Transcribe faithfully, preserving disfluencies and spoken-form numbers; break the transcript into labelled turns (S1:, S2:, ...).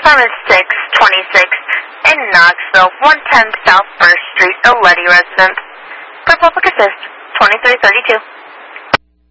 S1: apartment six twenty-six in Knoxville, one ten South First Street, a Letty residence. For public assist, twenty-three thirty-two.